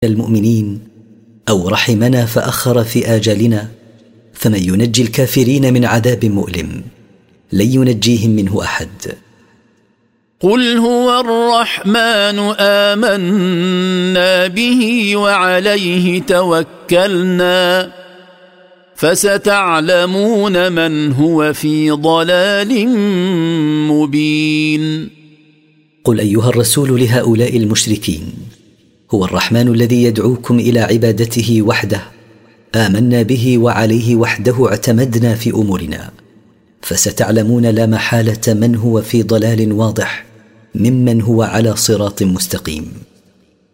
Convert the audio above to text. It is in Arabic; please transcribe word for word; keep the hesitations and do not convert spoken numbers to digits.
المؤمنين أو رحمنا فأخر في آجالنا، فمن ينجي الكافرين من عذاب مؤلم؟ لن ينجيهم منه أحد. قل هو الرحمن آمنا به وعليه توكلنا فستعلمون من هو في ضلال مبين. قل أيها الرسول لهؤلاء المشركين: هو الرحمن الذي يدعوكم إلى عبادته وحده، آمنا به وعليه وحده اعتمدنا في أمورنا، فستعلمون لا محالة من هو في ضلال واضح ممن هو على صراط مستقيم.